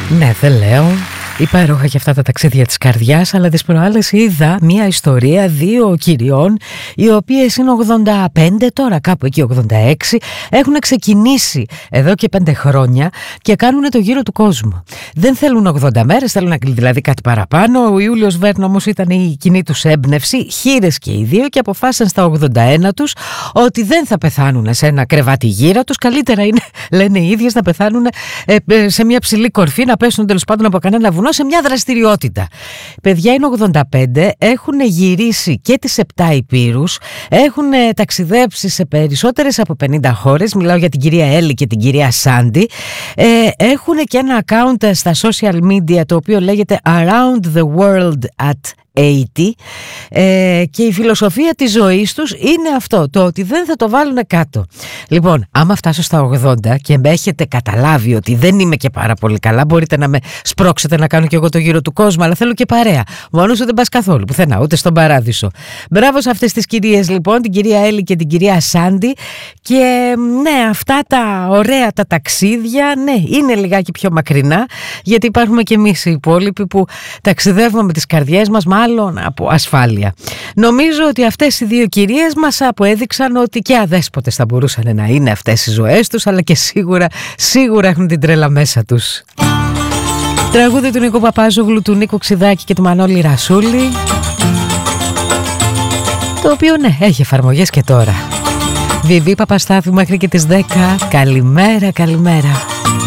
Ναι, δεν λέω. Υπέροχα και αυτά τα ταξίδια της καρδιάς, αλλά τις προάλλες είδα μια ιστορία δύο κυριών, οι οποίες είναι 85 τώρα, κάπου εκεί 86, έχουν ξεκινήσει εδώ και 5 χρόνια και κάνουν το γύρο του κόσμου. Δεν θέλουν 80 μέρες, θέλουν δηλαδή κάτι παραπάνω. Ο Ιούλιος Βέρν όμως ήταν η κοινή τους έμπνευση, χήρες και οι δύο, και αποφάσισαν στα 81 τους ότι δεν θα πεθάνουν σε ένα κρεβάτι γύρα τους. Καλύτερα είναι, λένε οι ίδιες, να πεθάνουν σε μια ψηλή κορφή, να πέσουν τέλος πάντων από κανένα βουνό, σε μια δραστηριότητα. Παιδιά είναι 85, έχουν γυρίσει και τις 7 υπήρους, έχουν ταξιδέψει σε περισσότερες από 50 χώρες. Μιλάω για την κυρία Έλλη και την κυρία Σάντι. Έχουν και ένα account στα social media το οποίο λέγεται Around the World at 80, και η φιλοσοφία της ζωής τους είναι αυτό, το ότι δεν θα το βάλουν κάτω. Λοιπόν, άμα φτάσω στα 80 και με έχετε καταλάβει ότι δεν είμαι και πάρα πολύ καλά, μπορείτε να με σπρώξετε να κάνω κι εγώ το γύρο του κόσμου, αλλά θέλω και παρέα. Μόνος σου δεν πας καθόλου πουθενά, ούτε στον παράδεισο. Μπράβο σε αυτές τις κυρίες λοιπόν, την κυρία Έλλη και την κυρία Σάντι. Και ναι, αυτά τα ωραία τα ταξίδια, ναι, είναι λιγάκι πιο μακρινά, γιατί υπάρχουμε κι εμείς οι υπόλοιποι που ταξιδεύουμε με τις καρδιές μας, μάλλον από ασφάλεια. Νομίζω ότι αυτές οι δύο κυρίες μας αποέδειξαν ότι και αδέσποτες θα μπορούσαν να είναι αυτές οι ζωές τους, αλλά και σίγουρα έχουν την τρέλα μέσα τους. Τραγούδι του Νίκου Παπάζογλου, του Νίκου Ξιδάκη και του Μανώλη Ρασούλη, το οποίο ναι, έχει εφαρμογές και τώρα. Βιβί Παπαστάθου μέχρι και τις 10. Καλημέρα, καλημέρα.